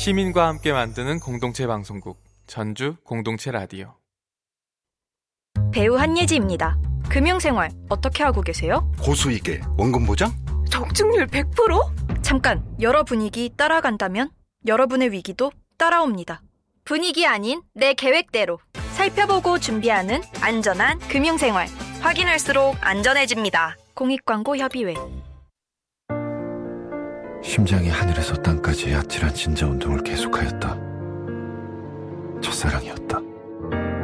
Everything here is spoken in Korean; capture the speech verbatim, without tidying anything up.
시민과 함께 만드는 공동체 방송국 전주 공동체 라디오. 배우 한예지입니다. 금융생활 어떻게 하고 계세요? 고수익에 원금 보장? 적중률 백 퍼센트? 잠깐, 여러 분위기 따라간다면 여러분의 위기도 따라옵니다. 분위기 아닌 내 계획대로 살펴보고 준비하는 안전한 금융생활. 확인할수록 안전해집니다. 공익광고협의회. 심장이 하늘에서 땅까지 아찔한 진자 운동을 계속하였다. 첫사랑이었다.